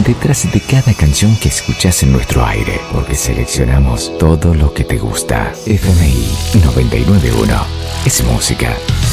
detrás de cada canción que escuchás en nuestro aire, porque seleccionamos todo lo que te gusta. FMI 991 es música.